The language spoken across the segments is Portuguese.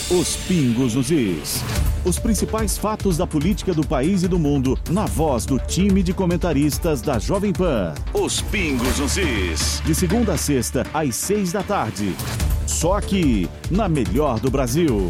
Os Pingos nos Is. Os principais fatos da política do país e do mundo, na voz do time de comentaristas da Jovem Pan. Os Pingos nos Is. De segunda a sexta, às 6 da tarde. Só aqui, na Melhor do Brasil.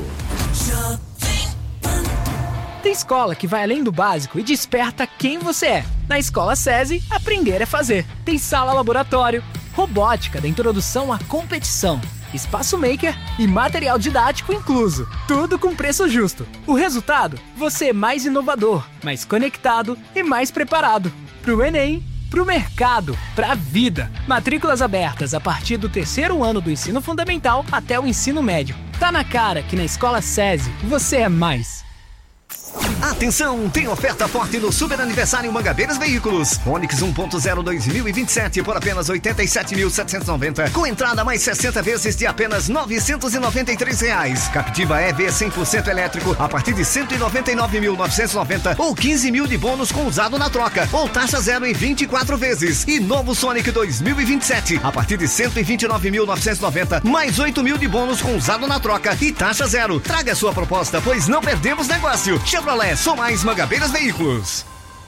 Tem escola que vai além do básico e desperta quem você é. Na Escola SESI, aprender é fazer. Tem sala-laboratório, robótica da introdução à competição, espaço maker e material didático incluso. Tudo com preço justo. O resultado? Você é mais inovador, mais conectado e mais preparado. Pro Enem, pro mercado, pra vida. Matrículas abertas a partir do 3º ano do ensino fundamental até o ensino médio. Tá na cara que na Escola SESI você é mais. Atenção, tem oferta forte no Super Aniversário Mangabeiras Veículos. Onix 1.0 2027 por apenas R$ 87.790, com entrada mais 60 vezes de apenas R$ 993. Captiva EV 100% elétrico a partir de R$ 199.990 ou 15 mil de bônus com usado na troca, ou taxa zero em 24 vezes. E novo Sonic 2027 a partir de R$ 129.990 mais 8 mil de bônus com usado na troca e taxa zero. Traga a sua proposta, pois não perdemos negócio. Chevrolet, sou mais Mangabeiras Veículos.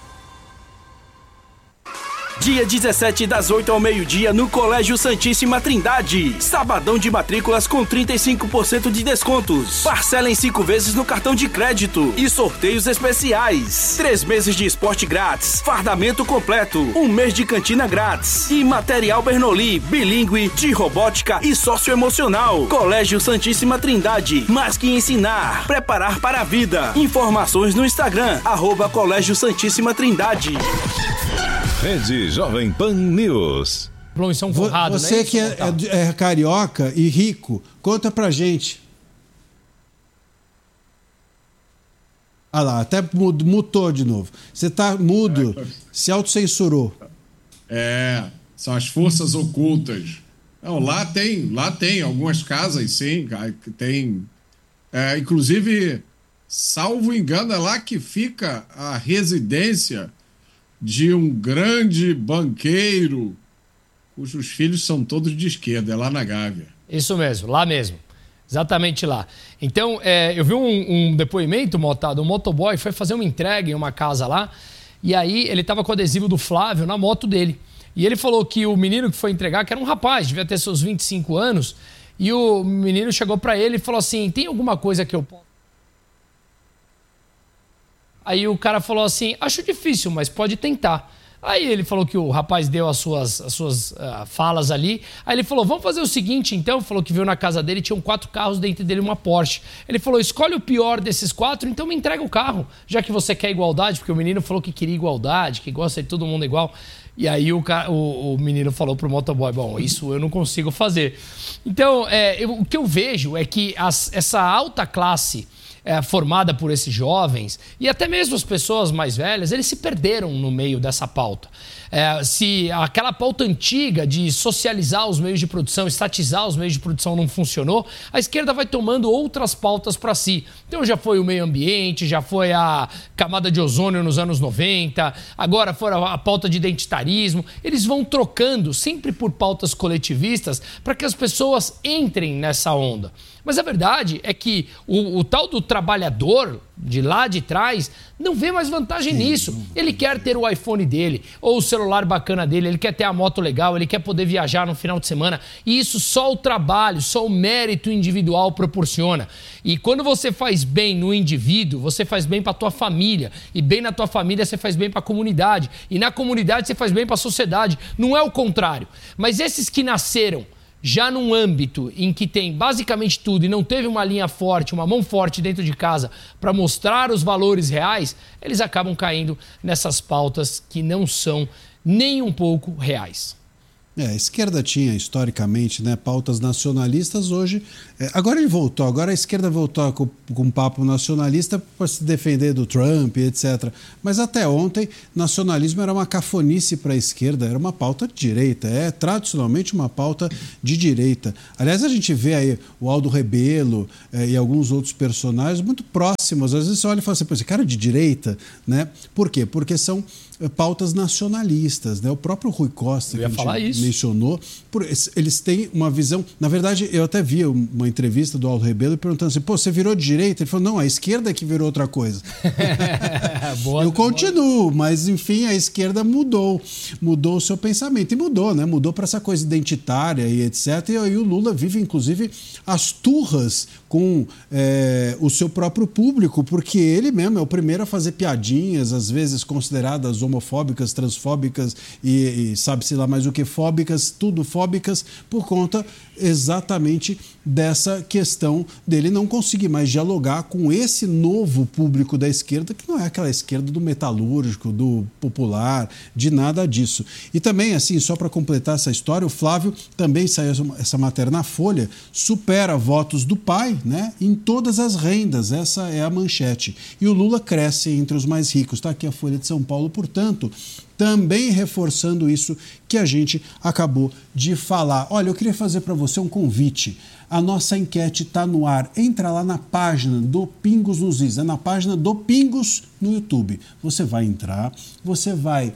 Dia 17, das 8 ao meio-dia, no Colégio Santíssima Trindade. Sabadão de matrículas com 35% de descontos. Parcela em 5 vezes no cartão de crédito. E sorteios especiais. 3 meses de esporte grátis. Fardamento completo. 1 mês de cantina grátis. E material Bernoulli, bilíngue, de robótica e socioemocional. Colégio Santíssima Trindade. Mais que ensinar, preparar para a vida. Informações no Instagram, @Colégio Santíssima Trindade. Rede Jovem Pan News. São Conrado, você que é carioca e rico, conta pra gente. Ah lá, até mutou de novo. Você tá mudo, se autocensurou. São as forças ocultas. Não, lá tem algumas casas, sim, tem. Inclusive, salvo engano, é lá que fica a residência de um grande banqueiro cujos filhos são todos de esquerda, é lá na Gávea. Isso mesmo, lá mesmo. Exatamente lá. Então, eu vi um depoimento, Motado, um motoboy foi fazer uma entrega em uma casa lá, e aí ele estava com o adesivo do Flávio na moto dele. E ele falou que o menino que foi entregar, que era um rapaz, devia ter seus 25 anos, e o menino chegou para ele e falou assim, tem alguma coisa que eu posso... Aí o cara falou assim, acho difícil, mas pode tentar. Aí ele falou que o rapaz deu as suas falas ali. Aí ele falou, vamos fazer o seguinte então. Falou que viu na casa dele, tinham 4 carros, dentro dele uma Porsche. Ele falou, escolhe o pior desses 4, então me entrega o carro. Já que você quer igualdade, porque o menino falou que queria igualdade, que gosta de todo mundo igual. E aí o menino falou pro motoboy, bom, isso eu não consigo fazer. Então, o que eu vejo é que essa alta classe... formada por esses jovens e até mesmo as pessoas mais velhas, eles se perderam no meio dessa pauta. Se aquela pauta antiga de socializar os meios de produção, estatizar os meios de produção não funcionou, a esquerda vai tomando outras pautas para si. Então já foi o meio ambiente, já foi a camada de ozônio nos anos 90, agora foi a pauta de identitarismo. Eles vão trocando sempre por pautas coletivistas para que as pessoas entrem nessa onda. Mas a verdade é que o tal do trabalhador de lá de trás não vê mais vantagem nisso. Ele quer ter o iPhone dele ou o celular bacana dele, ele quer ter a moto legal, ele quer poder viajar no final de semana. E isso só o trabalho, só o mérito individual proporciona. E quando você faz bem no indivíduo, você faz bem para a tua família. E bem na tua família você faz bem para a comunidade. E na comunidade você faz bem para a sociedade. Não é o contrário. Mas esses que nasceram já num âmbito em que tem basicamente tudo e não teve uma linha forte, uma mão forte dentro de casa para mostrar os valores reais, eles acabam caindo nessas pautas que não são nem um pouco reais. A esquerda tinha, historicamente, pautas nacionalistas. Hoje, agora ele voltou, agora a esquerda voltou com um papo nacionalista para se defender do Trump, etc. Mas até ontem, nacionalismo era uma cafonice para a esquerda, era uma pauta de direita, tradicionalmente uma pauta de direita. Aliás, a gente vê aí o Aldo Rebelo e alguns outros personagens muito próximos. Às vezes você olha e fala assim, esse cara é de direita, né? Por quê? Porque são pautas nacionalistas, né? O próprio Rui Costa, eu ia falar isso. mencionou, eles têm uma visão... Na verdade, eu até vi uma entrevista do Aldo Rebelo perguntando assim, você virou de direita? Ele falou, não, a esquerda é que virou outra coisa. Eu continuo, mas enfim, a esquerda mudou o seu pensamento. E mudou, né? Mudou para essa coisa identitária e etc. E aí o Lula vive, inclusive, as turras com o seu próprio público, porque ele mesmo é o primeiro a fazer piadinhas, às vezes consideradas homofóbicas, transfóbicas e sabe-se lá mais o que fóbicas, tudo fóbicas, por conta exatamente dessa questão dele não conseguir mais dialogar com esse novo público da esquerda, que não é aquela esquerda do metalúrgico, do popular, de nada disso. E também, assim, só para completar essa história, o Flávio também saiu essa matéria na Folha, supera votos do pai, né, em todas as rendas, essa é a manchete. E o Lula cresce entre os mais ricos. Está aqui a Folha de São Paulo, portanto, também reforçando isso que a gente acabou de falar. Olha, eu queria fazer para você um convite. A nossa enquete está no ar. Entra lá na página do Pingos nos Is, na página do Pingos no YouTube. Você vai entrar, você vai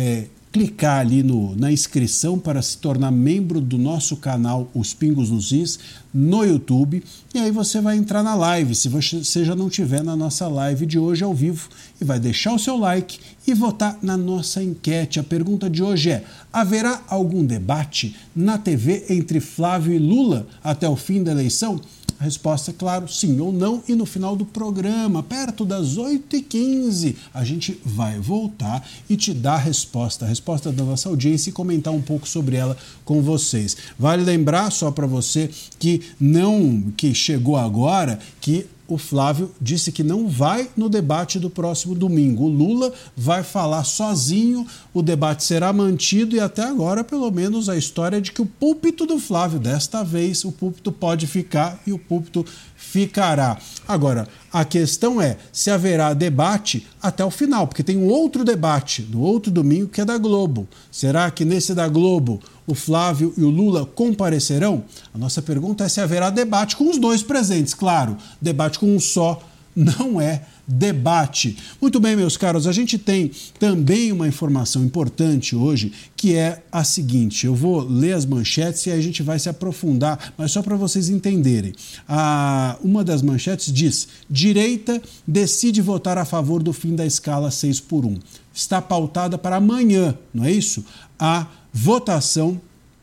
clicar ali na inscrição para se tornar membro do nosso canal Os Pingos nos Is no YouTube, e aí você vai entrar na live, se você já não estiver na nossa live de hoje ao vivo, e vai deixar o seu like e votar na nossa enquete. A pergunta de hoje é: haverá algum debate na TV entre Flávio e Lula até o fim da eleição? A resposta é claro, sim ou não, e no final do programa, perto das 8h15, a gente vai voltar e te dar a resposta da nossa audiência e comentar um pouco sobre ela com vocês. Vale lembrar, só para você que chegou agora, que o Flávio disse que não vai no debate do próximo domingo. O Lula vai falar sozinho, o debate será mantido e até agora, pelo menos, a história é de que o púlpito do Flávio, desta vez, o púlpito pode ficar e o púlpito ficará. Agora, a questão é se haverá debate até o final, porque tem um outro debate no outro domingo que é da Globo. Será que nesse da Globo o Flávio e o Lula comparecerão? A nossa pergunta é se haverá debate com os dois presentes. Claro, debate com um só não é debate. Muito bem, meus caros, a gente tem também uma informação importante hoje, que é a seguinte: eu vou ler as manchetes e aí a gente vai se aprofundar, mas só para vocês entenderem. Uma das manchetes diz: direita decide votar a favor do fim da escala 6x1. Está pautada para amanhã, não é isso? A votação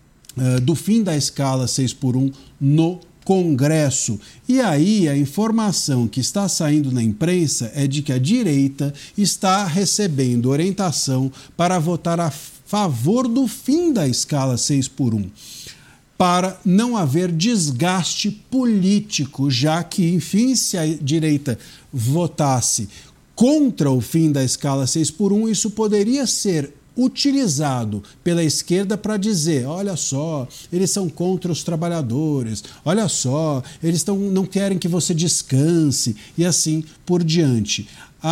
do fim da escala 6x1 no Congresso. E aí a informação que está saindo na imprensa é de que a direita está recebendo orientação para votar a favor do fim da escala 6x1, para não haver desgaste político, já que, enfim, se a direita votasse contra o fim da escala 6x1, isso poderia ser utilizado pela esquerda para dizer: olha só, eles são contra os trabalhadores, olha só, eles não querem que você descanse, e assim por diante.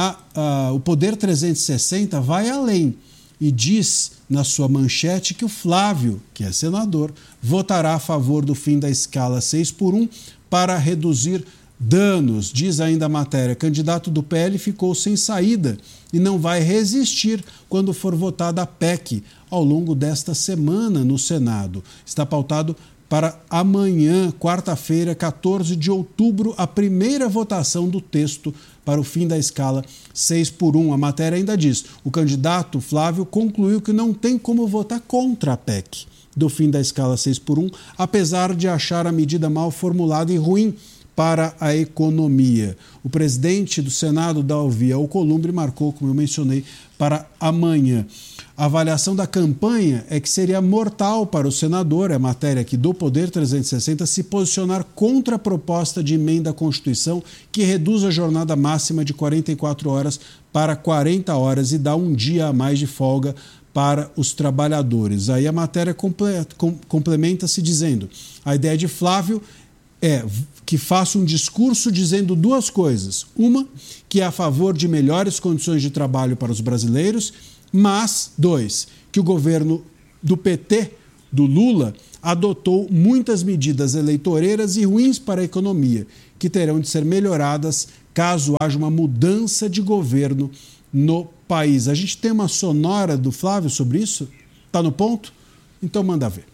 O Poder 360 vai além e diz na sua manchete que o Flávio, que é senador, votará a favor do fim da escala 6x1 para reduzir danos. Diz ainda a matéria: candidato do PL ficou sem saída e não vai resistir quando for votada a PEC ao longo desta semana no Senado. Está pautado para amanhã, quarta-feira, 14 de outubro, a primeira votação do texto para o fim da escala 6x1. A matéria ainda diz: o candidato Flávio concluiu que não tem como votar contra a PEC do fim da escala 6x1, apesar de achar a medida mal formulada e ruim para a economia. O presidente do Senado, Davi Alcolumbre, marcou, como eu mencionei, para amanhã. A avaliação da campanha é que seria mortal para o senador, é a matéria aqui do Poder 360, se posicionar contra a proposta de emenda à Constituição que reduz a jornada máxima de 44 horas para 40 horas e dá um dia a mais de folga para os trabalhadores. Aí a matéria complementa-se dizendo: a ideia de Flávio é que faça um discurso dizendo duas coisas. Uma, que é a favor de melhores condições de trabalho para os brasileiros, mas, dois, que o governo do PT, do Lula, adotou muitas medidas eleitoreiras e ruins para a economia, que terão de ser melhoradas caso haja uma mudança de governo no país. A gente tem uma sonora do Flávio sobre isso? Está no ponto? Então manda ver.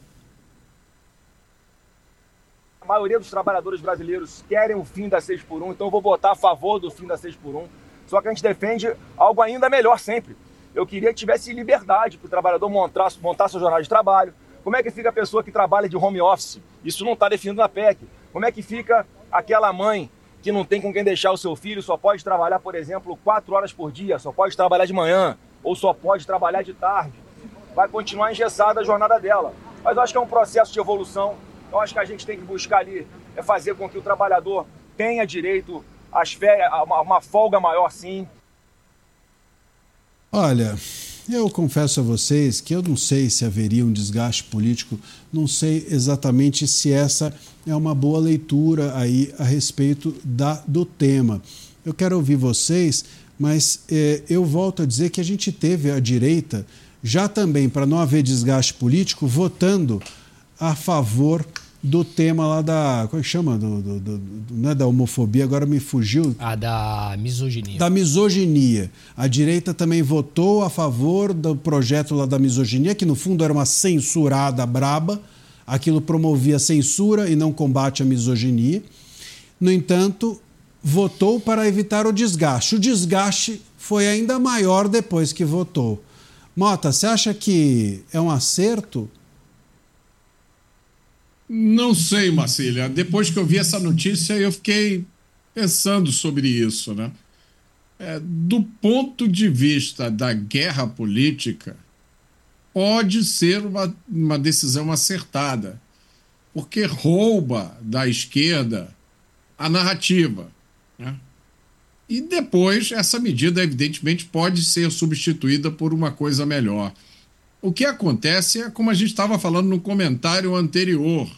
A maioria dos trabalhadores brasileiros querem o fim da 6x1, então eu vou votar a favor do fim da 6x1. Só que a gente defende algo ainda melhor sempre. Eu queria que tivesse liberdade para o trabalhador montar sua jornada de trabalho. Como é que fica a pessoa que trabalha de home office? Isso não está definido na PEC. Como é que fica aquela mãe que não tem com quem deixar o seu filho, só pode trabalhar, por exemplo, 4 horas por dia, só pode trabalhar de manhã ou só pode trabalhar de tarde? Vai continuar engessada a jornada dela. Mas eu acho que é um processo de evolução. Eu acho que a gente tem que buscar ali fazer com que o trabalhador tenha direito às férias, a uma folga maior, sim. Olha, eu confesso a vocês que eu não sei se haveria um desgaste político, não sei exatamente se essa é uma boa leitura aí a respeito do tema. Eu quero ouvir vocês, mas eu volto a dizer que a gente teve a direita, já também para não haver desgaste político, votando a favor do tema lá da... Como é que chama? Não é da homofobia, agora me fugiu. Da misoginia. Da misoginia. A direita também votou a favor do projeto lá da misoginia, que no fundo era uma censurada braba. Aquilo promovia censura e não combate a misoginia. No entanto, votou para evitar o desgaste. O desgaste foi ainda maior depois que votou. Mota, você acha que é um acerto? Não sei, Marcília. Depois que eu vi essa notícia, eu fiquei pensando sobre isso, né? Do ponto de vista da guerra política, pode ser uma decisão acertada, porque rouba da esquerda a narrativa, né? E depois essa medida, evidentemente, pode ser substituída por uma coisa melhor. O que acontece é, como a gente estava falando no comentário anterior,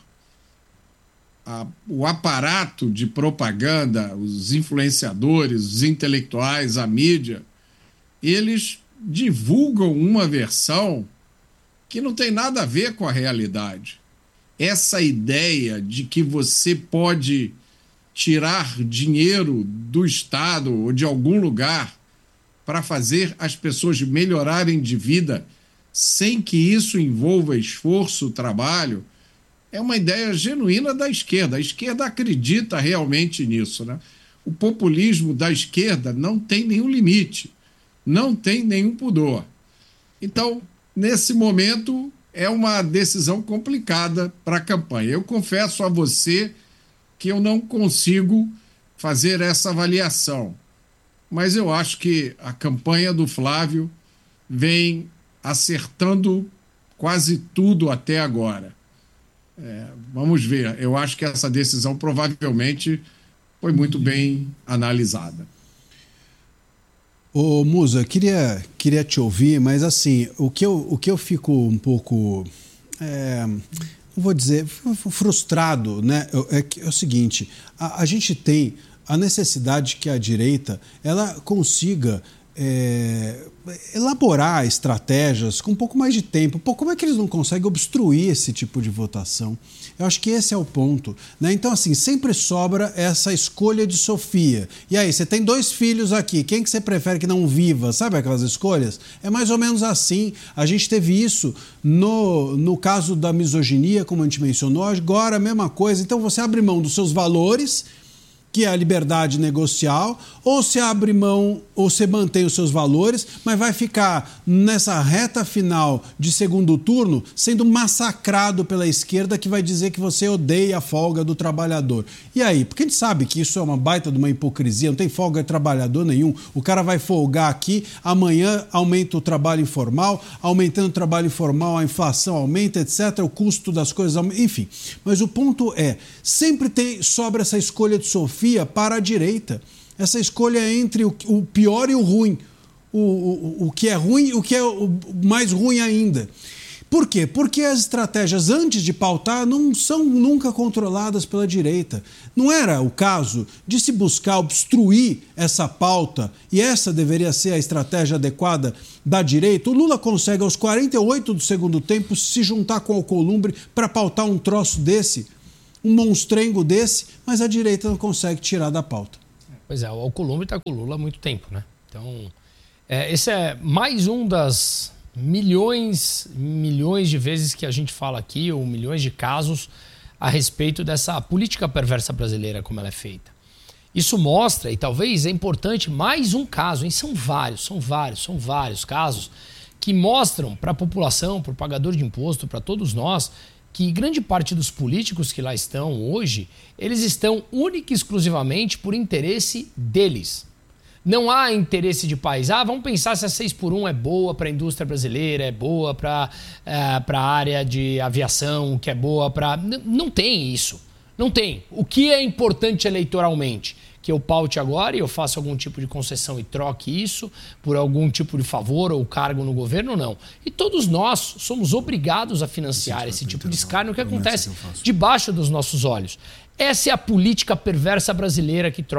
o aparato de propaganda, os influenciadores, os intelectuais, a mídia, eles divulgam uma versão que não tem nada a ver com a realidade. Essa ideia de que você pode tirar dinheiro do Estado ou de algum lugar para fazer as pessoas melhorarem de vida sem que isso envolva esforço, trabalho, é uma ideia genuína da esquerda. A esquerda acredita realmente nisso, né? O populismo da esquerda não tem nenhum limite, não tem nenhum pudor. Então, nesse momento, é uma decisão complicada para a campanha. Eu confesso a você que eu não consigo fazer essa avaliação, mas eu acho que a campanha do Flávio vem acertando quase tudo até agora. Vamos ver. Eu acho que essa decisão provavelmente foi muito bem analisada. Ô Musa, queria te ouvir, mas assim, o que eu fico um pouco, não vou dizer, frustrado, né? É o seguinte, a gente tem a necessidade que a direita ela consiga elaborar estratégias com um pouco mais de tempo. Pô, como é que eles não conseguem obstruir esse tipo de votação? Eu acho que esse é o ponto, né? Então, assim, sempre sobra essa escolha de Sofia. E aí, você tem 2 filhos aqui, quem que você prefere que não viva? Sabe aquelas escolhas? É mais ou menos assim. A gente teve isso no caso da misoginia, como a gente mencionou, agora a mesma coisa. Então, você abre mão dos seus valores, que é a liberdade negocial, ou se abre mão, ou você mantém os seus valores, mas vai ficar nessa reta final de segundo turno sendo massacrado pela esquerda, que vai dizer que você odeia a folga do trabalhador. E aí? Porque a gente sabe que isso é uma baita de uma hipocrisia, não tem folga de trabalhador nenhum. O cara vai folgar aqui, amanhã aumenta o trabalho informal, aumentando o trabalho informal, a inflação aumenta, etc., o custo das coisas aumenta, enfim. Mas o ponto é, sempre sobra essa escolha de Sofia para a direita. Essa escolha entre o pior e o ruim. O que é ruim e o que é o mais ruim ainda. Por quê? Porque as estratégias antes de pautar não são nunca controladas pela direita. Não era o caso de se buscar obstruir essa pauta, e essa deveria ser a estratégia adequada da direita. O Lula consegue, aos 48 do segundo tempo, se juntar com o Alcolumbre para pautar um troço desse, um monstrengo desse, mas a direita não consegue tirar da pauta. Pois é, o Alcolumbre está com o Lula há muito tempo, né? Então, esse é mais um das milhões de vezes que a gente fala aqui, ou milhões de casos a respeito dessa política perversa brasileira, como ela é feita. Isso mostra, e talvez é importante, mais um caso, hein? São vários casos que mostram para a população, para o pagador de imposto, para todos nós, que grande parte dos políticos que lá estão hoje, eles estão única e exclusivamente por interesse deles. Não há interesse de país. Vamos pensar se a 6x1 é boa para a indústria brasileira, é boa para a área de aviação, que é boa para... Não tem isso. Não tem. O que é importante eleitoralmente? Que eu paute agora e eu faça algum tipo de concessão e troque isso por algum tipo de favor ou cargo no governo? Não. E todos nós somos obrigados a financiar esse tipo de escárnio que acontece debaixo dos nossos olhos. Essa é a política perversa brasileira que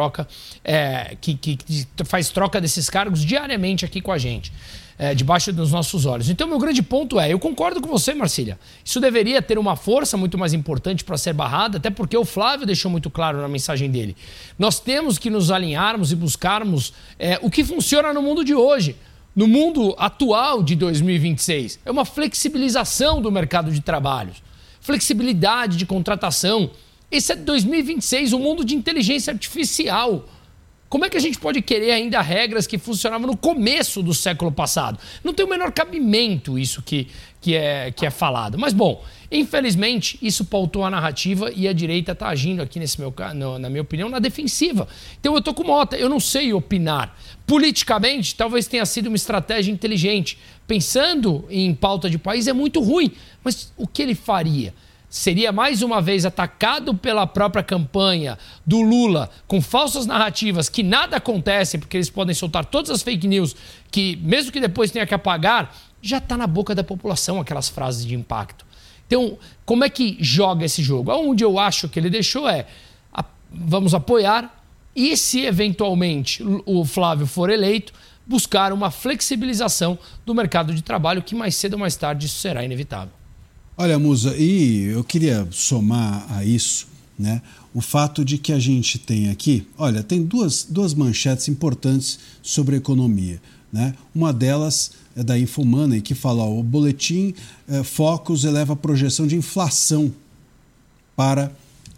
faz troca desses cargos diariamente aqui com a gente, debaixo dos nossos olhos. Então, meu grande ponto eu concordo com você, Marcília. Isso deveria ter uma força muito mais importante para ser barrada, até porque o Flávio deixou muito claro na mensagem dele. Nós temos que nos alinharmos e buscarmos o que funciona no mundo de hoje. No mundo atual de 2026, é uma flexibilização do mercado de trabalho, flexibilidade de contratação. Esse é 2026, um mundo de inteligência artificial. Como é que a gente pode querer ainda regras que funcionavam no começo do século passado? Não tem o menor cabimento isso que é falado. Mas, bom, infelizmente, isso pautou a narrativa e a direita está agindo aqui, na minha opinião, na defensiva. Então, eu estou com Mota, eu não sei opinar. Politicamente, talvez tenha sido uma estratégia inteligente. Pensando em pauta de país, é muito ruim. Mas o que ele faria? Seria mais uma vez atacado pela própria campanha do Lula com falsas narrativas que nada acontece, porque eles podem soltar todas as fake news que, mesmo que depois tenha que apagar, já está na boca da população aquelas frases de impacto. Então, como é que joga esse jogo? Onde eu acho que ele deixou vamos apoiar e, se eventualmente o Flávio for eleito, buscar uma flexibilização do mercado de trabalho que mais cedo ou mais tarde isso será inevitável. Olha, Musa, e eu queria somar a isso, né, o fato de que a gente tem aqui, tem duas manchetes importantes sobre a economia, né? Uma delas é da Infomoney, que fala, o boletim Focus eleva a projeção de inflação para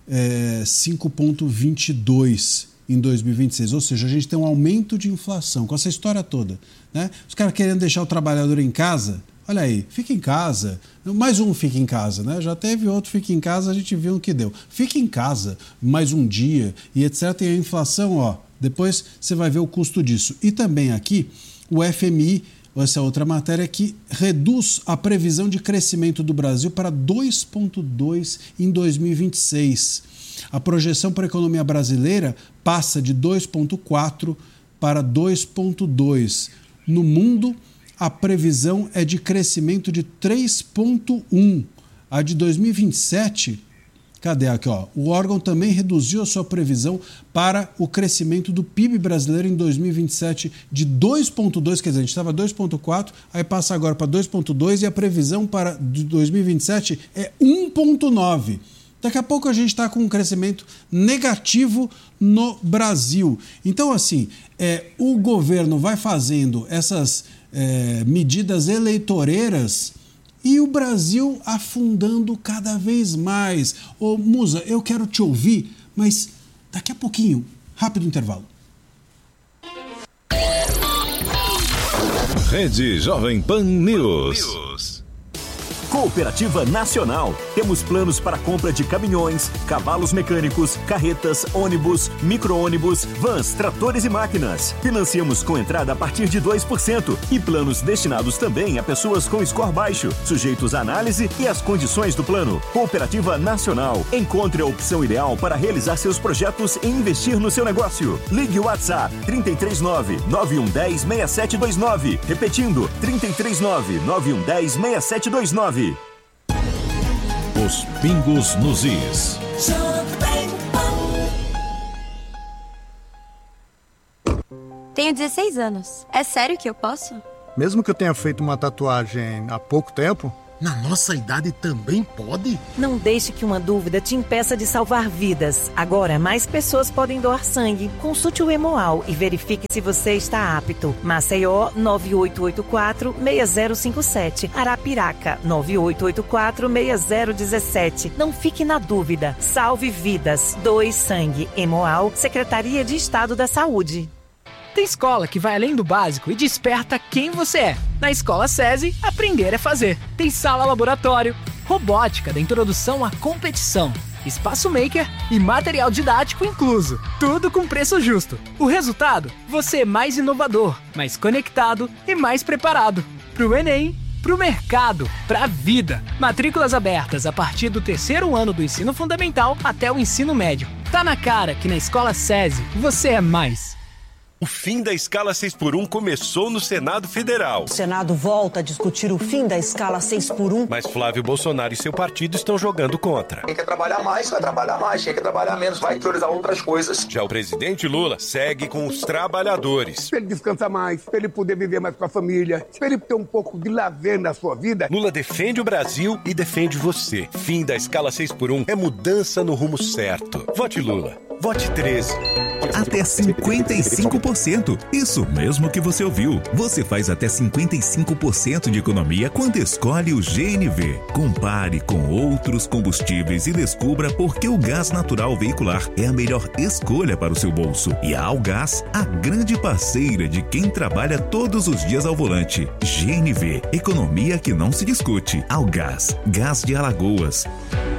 5,22 em 2026, ou seja, a gente tem um aumento de inflação com essa história toda, né? Os caras querendo deixar o trabalhador em casa. Olha aí, fica em casa, mais um fica em casa, né? Já teve outro fica em casa, a gente viu o que deu. Fica em casa mais um dia e etc. E a inflação, depois você vai ver o custo disso. E também aqui, o FMI, essa outra matéria que reduz a previsão de crescimento do Brasil para 2,2 em 2026. A projeção para a economia brasileira passa de 2,4 para 2,2. No mundo, a previsão é de crescimento de 3,1. A de 2027, cadê aqui? O órgão também reduziu a sua previsão para o crescimento do PIB brasileiro em 2027 de 2,2, quer dizer, a gente estava 2,4, aí passa agora para 2,2 e a previsão para 2027 é 1,9. Daqui a pouco a gente está com um crescimento negativo no Brasil. Então, assim, o governo vai fazendo essas medidas eleitoreiras e o Brasil afundando cada vez mais. Ô, Musa, eu quero te ouvir, mas daqui a pouquinho, rápido intervalo. Rede Jovem Pan News. Cooperativa Nacional. Temos planos para compra de caminhões, cavalos mecânicos, carretas, ônibus, micro-ônibus, vans, tratores e máquinas. Financiamos com entrada a partir de 2% e planos destinados também a pessoas com score baixo, sujeitos à análise e às condições do plano. Cooperativa Nacional. Encontre a opção ideal para realizar seus projetos e investir no seu negócio. Ligue o WhatsApp 339-9110-6729. Repetindo, 339-9110-6729. Os pingos nos is. Tenho 16 anos. É sério que eu posso? Mesmo que eu tenha feito uma tatuagem há pouco tempo, Na nossa idade também pode? Não deixe que uma dúvida te impeça de salvar vidas. Agora, mais pessoas podem doar sangue. Consulte o Hemoal e verifique se você está apto. Maceió, 9884-6057. Arapiraca, 9884-6017. Não fique na dúvida. Salve vidas. Doe sangue. Hemoal, Secretaria de Estado da Saúde. Tem escola que vai além do básico e desperta quem você é. Na Escola SESI, aprender é fazer. Tem sala laboratório, robótica da introdução à competição, espaço maker e material didático incluso. Tudo com preço justo. O resultado? Você é mais inovador, mais conectado e mais preparado. Pro Enem, pro mercado, pra vida. Matrículas abertas a partir do 3º ano do ensino fundamental até o ensino médio. Tá na cara que na Escola SESI você é mais. O fim da escala 6x1 começou no Senado Federal. O Senado volta a discutir o fim da escala 6x1. Mas Flávio Bolsonaro e seu partido estão jogando contra. Quem quer trabalhar mais, vai trabalhar mais. Quem quer trabalhar menos, vai priorizar outras coisas. Já o presidente Lula segue com os trabalhadores. Pra ele descansar mais, pra ele poder viver mais com a família, pra ele ter um pouco de lazer na sua vida. Lula defende o Brasil e defende você. Fim da escala 6x1 é mudança no rumo certo. Vote Lula. Vote 13. Até 55%. Isso mesmo que você ouviu. Você faz até 55% de economia quando escolhe o GNV. Compare com outros combustíveis e descubra por que o gás natural veicular é a melhor escolha para o seu bolso. E a Algás, a grande parceira de quem trabalha todos os dias ao volante. GNV, economia que não se discute. Algás, gás de Alagoas.